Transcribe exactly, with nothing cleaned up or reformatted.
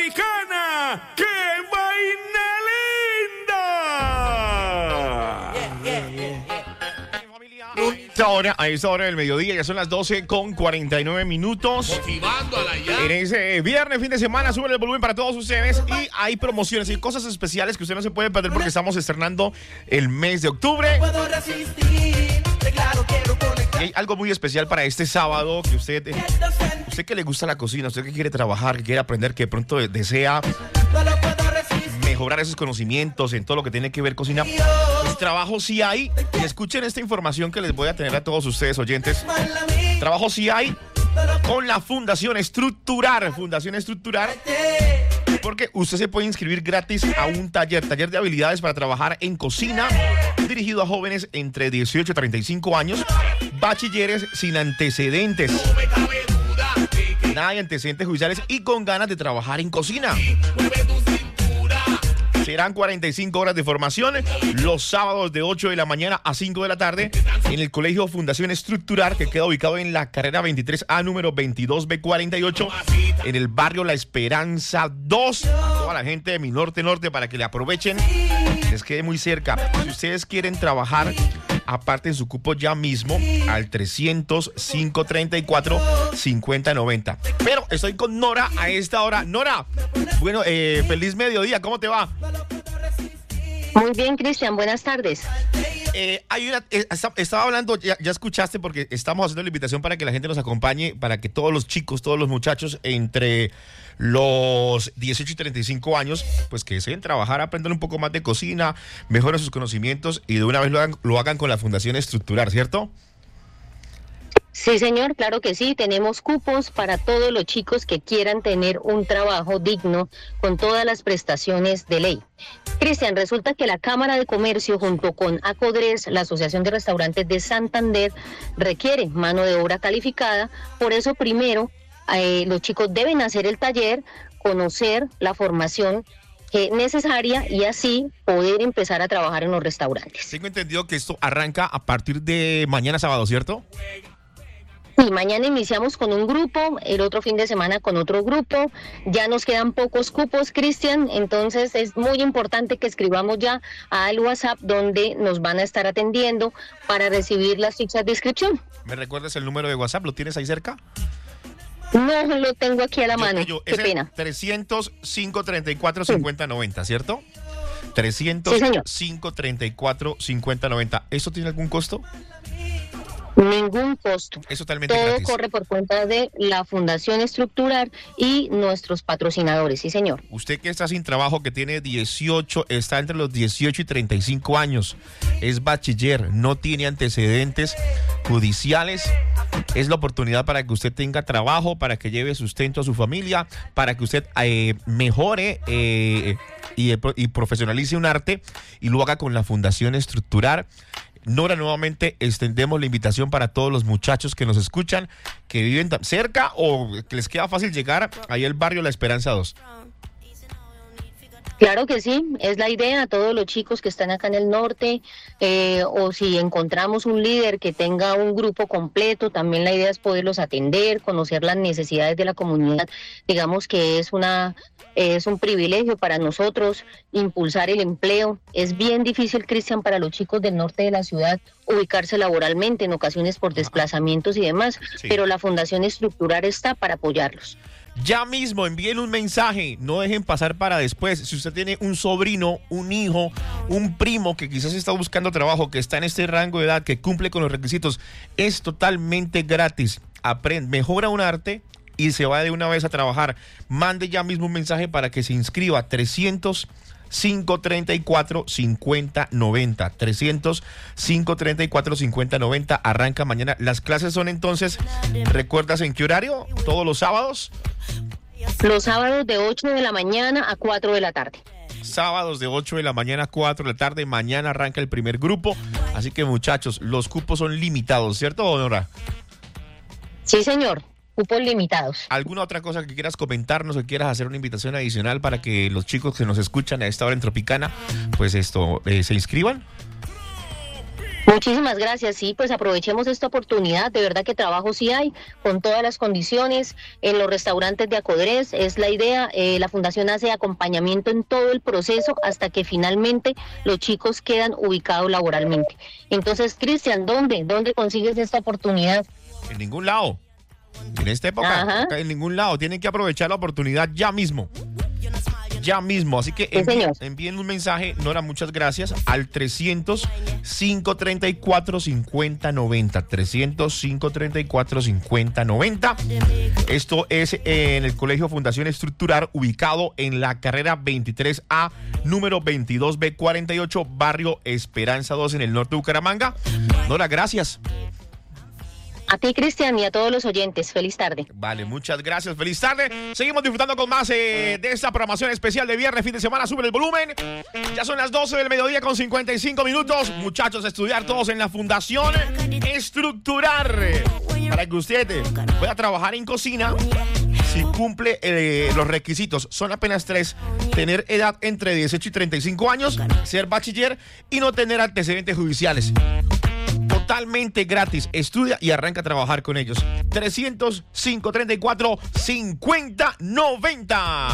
Tropicana. ¡Qué vaina linda! Ahora, a esta hora del mediodía, ya son las doce con cuarenta y nueve minutos. Motivando a la ya. En ese viernes, fin de semana, suben el volumen para todos ustedes. Y hay promociones y cosas especiales que usted no se puede perder porque estamos estrenando el mes de octubre. Y hay algo muy especial para este sábado que usted, usted que le gusta la cocina, usted que quiere trabajar, que quiere aprender, que de pronto desea mejorar esos conocimientos en todo lo que tiene que ver cocina, pues trabajo sí hay. Y escuchen esta información que les voy a tener a todos ustedes oyentes. Trabajo sí hay con la Fundación Estructurar. Fundación Estructurar, porque usted se puede inscribir gratis a un taller, taller de habilidades para trabajar en cocina, dirigido a jóvenes entre dieciocho y treinta y cinco años, bachilleres sin antecedentes, nada de antecedentes judiciales y con ganas de trabajar en cocina. Serán cuarenta y cinco horas de formación los sábados de ocho de la mañana a cinco de la tarde en el Colegio Fundación Estructurar, que queda ubicado en la carrera veintitrés A número veintidós B cuarenta y ocho en el barrio La Esperanza dos. A toda la gente de mi norte norte para que le aprovechen, les quede muy cerca. Si ustedes quieren trabajar, aparten su cupo ya mismo al trescientos, cinco treinta y cuatro, cincuenta noventa. Pero estoy con Nora a esta hora. Nora, bueno, eh, feliz mediodía, ¿cómo te va? Muy bien, Cristian, buenas tardes. Eh, hay una, eh, estaba hablando, ya, ya escuchaste, porque estamos haciendo la invitación para que la gente nos acompañe, para que todos los chicos, todos los muchachos entre los dieciocho y treinta y cinco años, pues que deseen trabajar, aprender un poco más de cocina, mejoren sus conocimientos y de una vez lo hagan, lo hagan con la Fundación Estructurar, ¿cierto? Sí, señor, claro que sí. Tenemos cupos para todos los chicos que quieran tener un trabajo digno con todas las prestaciones de ley. Cristian, resulta que la Cámara de Comercio junto con ACODRES, la Asociación de Restaurantes de Santander, requiere mano de obra calificada. Por eso, primero, eh, los chicos deben hacer el taller, conocer la formación eh, necesaria y así poder empezar a trabajar en los restaurantes. Tengo entendido que esto arranca a partir de mañana sábado, ¿cierto? Y mañana iniciamos con un grupo, el otro fin de semana con otro grupo. Ya nos quedan pocos cupos, Cristian, entonces es muy importante que escribamos ya al WhatsApp donde nos van a estar atendiendo para recibir las fichas de inscripción. ¿Me recuerdas el número de WhatsApp? ¿Lo tienes ahí cerca? No lo tengo aquí a la Yo, mano, yo, qué es pena. trescientos, cinco treinta y cuatro, cincuenta noventa, ¿cierto? trescientos, Sí, señor. cinco treinta y cuatro, cincuenta noventa. ¿Eso tiene algún costo? Ningún costo. Es totalmente Todo gratis. corre por cuenta de la Fundación Estructurar y nuestros patrocinadores, sí, señor. Usted que está sin trabajo, que tiene dieciocho, está entre los dieciocho y treinta y cinco años, es bachiller, no tiene antecedentes judiciales, es la oportunidad para que usted tenga trabajo, para que lleve sustento a su familia, para que usted eh, mejore eh, y, y profesionalice un arte y lo haga con la Fundación Estructurar. Nora, nuevamente extendemos la invitación para todos los muchachos que nos escuchan, que viven cerca o que les queda fácil llegar ahí al barrio La Esperanza dos. Claro que sí, es la idea a todos los chicos que están acá en el norte, eh, o si encontramos un líder que tenga un grupo completo, también la idea es poderlos atender, conocer las necesidades de la comunidad. Digamos que es una es un privilegio para nosotros impulsar el empleo. Es bien difícil, Cristian, para los chicos del norte de la ciudad ubicarse laboralmente, en ocasiones por desplazamientos y demás, Sí. pero la Fundación Estructurar está para apoyarlos. Ya mismo envíen un mensaje, no dejen pasar para después. Si usted tiene un sobrino, un hijo, un primo que quizás está buscando trabajo, que está en este rango de edad, que cumple con los requisitos, es totalmente gratis. Aprende, mejora un arte y se va de una vez a trabajar. Mande ya mismo un mensaje para que se inscriba. trescientos, cinco treinta y cuatro, cincuenta noventa. trescientos, cinco treinta y cuatro, cincuenta noventa. Arranca mañana. Las clases son entonces, ¿recuerdas en qué horario? ¿Todos los sábados? Los sábados de ocho de la mañana a cuatro de la tarde. Sábados de ocho de la mañana a cuatro de la tarde. Mañana arranca el primer grupo. Así que, muchachos, los cupos son limitados, ¿cierto, Nora? Sí, señor. Cupos limitados. ¿Alguna otra cosa que quieras comentarnos o quieras hacer una invitación adicional para que los chicos que nos escuchan a esta hora en Tropicana, pues esto, eh, se inscriban? Muchísimas gracias. Sí, pues aprovechemos esta oportunidad. De verdad que trabajo sí hay, con todas las condiciones. En los restaurantes de Acodres es la idea. Eh, la Fundación hace acompañamiento en todo el proceso hasta que finalmente los chicos quedan ubicados laboralmente. Entonces, Cristian, ¿dónde? ¿Dónde consigues esta oportunidad? En ningún lado. En esta época, acá en ningún lado. Tienen que aprovechar la oportunidad ya mismo. Ya mismo, así que Sí, envíen, envíen un mensaje, Nora, muchas gracias, al trescientos, cinco treinta y cuatro, cincuenta noventa, trescientos, cinco treinta y cuatro, cincuenta noventa. Esto es en el Colegio Fundación Estructurar, ubicado en la carrera veintitrés A, número veintidós B cuarenta y ocho, barrio Esperanza dos, en el norte de Bucaramanga. Nora, gracias. A ti, Cristian, y a todos los oyentes. Feliz tarde. Vale, muchas gracias. Feliz tarde. Seguimos disfrutando con más eh, de esta programación especial de viernes, fin de semana. Sube el volumen. Ya son las doce del mediodía con cincuenta y cinco minutos. Muchachos, a estudiar todos en la Fundación Estructurar. Para que usted pueda trabajar en cocina si cumple eh, los requisitos. Son apenas tres. Tener edad entre dieciocho y treinta y cinco años, ser bachiller y no tener antecedentes judiciales. Totalmente gratis. Estudia y arranca a trabajar con ellos. trescientos, cinco treinta y cuatro, cincuenta noventa.